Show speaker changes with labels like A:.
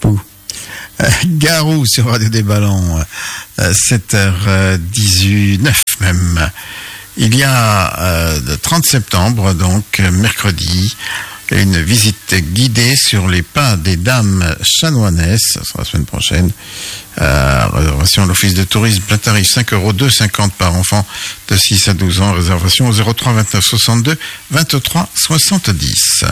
A: Garou sur Radio des Ballons, 7h19 même. Il y a le 30 septembre, donc mercredi, une visite guidée sur les pas des dames chanoinesses. Ça sera la semaine prochaine. Réservation à l'office de tourisme, plein tarif 5 €, 2,50 par enfant de 6 à 12 ans. Réservation au 03 29 62 23 70.